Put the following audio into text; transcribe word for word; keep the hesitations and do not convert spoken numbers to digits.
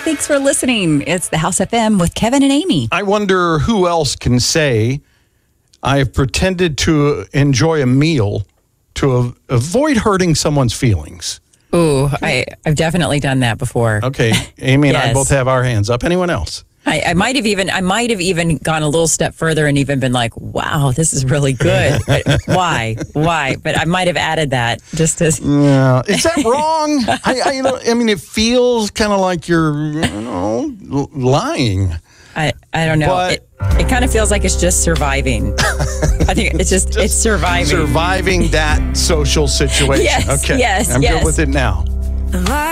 Thanks for listening. It's the House F M with Kevin and Amy. I wonder who else can say, I have pretended to enjoy a meal to a- avoid hurting someone's feelings. Ooh, I, I've definitely done that before. Okay, Amy and I Yes. both have our hands up. Anyone else? I, I might have even I might have even gone a little step further and even been like, wow, this is really good. But why? Why? But I might have added that just as Yeah, is that wrong? I, I, you know, I mean, it feels kind of like you're, you know, l- lying. I, I don't know. But- it it kind of feels like it's just surviving. I think it's just, it's surviving. Surviving that social situation. Yes, okay, yes, I'm yes. good with it now.